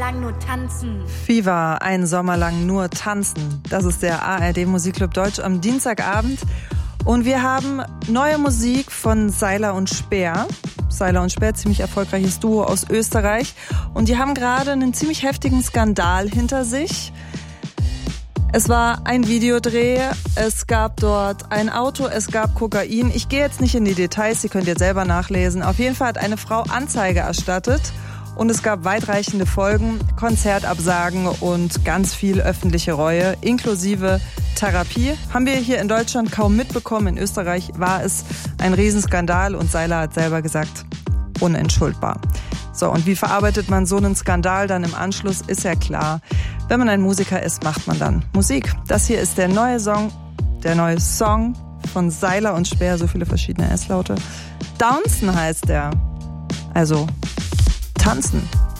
lang nur tanzen. Fever, ein Sommer lang nur tanzen. Das ist der ARD Musikclub Deutsch am Dienstagabend. Und wir haben neue Musik von Seiler und Speer. Seiler und Speer, ziemlich erfolgreiches Duo aus Österreich. Und die haben gerade einen ziemlich heftigen Skandal hinter sich. Es war ein Videodreh, es gab dort ein Auto, es gab Kokain. Ich gehe jetzt nicht in die Details, die könnt ihr selber nachlesen. Auf jeden Fall hat eine Frau Anzeige erstattet und es gab weitreichende Folgen, Konzertabsagen und ganz viel öffentliche Reue, inklusive Therapie. Haben wir hier in Deutschland kaum mitbekommen. In Österreich war es ein Riesenskandal und Seiler hat selber gesagt, unentschuldbar. So, und wie verarbeitet man so einen Skandal dann im Anschluss, ist ja klar. Wenn man ein Musiker ist, macht man dann Musik. Das hier ist der neue Song von Seiler und Speer, so viele verschiedene S-Laute. Downsen heißt der. Also tanzen.